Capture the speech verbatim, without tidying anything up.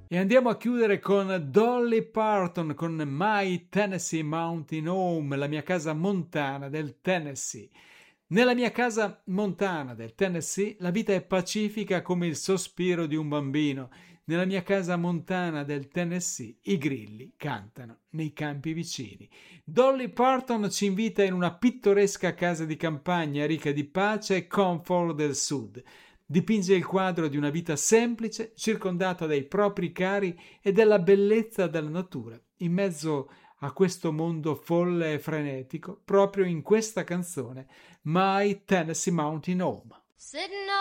E andiamo a chiudere con Dolly Parton con My Tennessee Mountain Home, la mia casa montana del Tennessee. Nella mia casa montana del Tennessee la vita è pacifica come il sospiro di un bambino. Nella mia casa montana del Tennessee i grilli cantano nei campi vicini. Dolly Parton ci invita in una pittoresca casa di campagna ricca di pace e comfort del sud. Dipinge il quadro di una vita semplice, circondata dai propri cari e della bellezza della natura, in mezzo a questo mondo folle e frenetico, proprio in questa canzone, My Tennessee Mountain Home.